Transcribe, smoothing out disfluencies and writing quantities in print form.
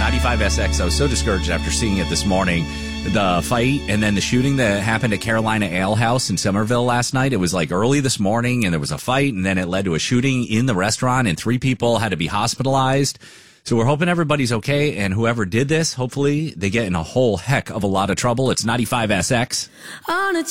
95SX. I was so discouraged after seeing it this morning. The fight and then the shooting that happened at Carolina Ale House in Somerville last night. It was like early this morning, and there was a fight, and then it led to a shooting in the restaurant, and 3 people had to be hospitalized. So we're hoping everybody's okay, and whoever did this, hopefully they get in a whole heck of a lot of trouble. It's 95SX. On a